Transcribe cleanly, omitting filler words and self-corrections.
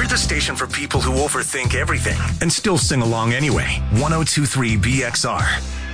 We're the station for people who overthink everything and still sing along anyway. 102.3 BXR.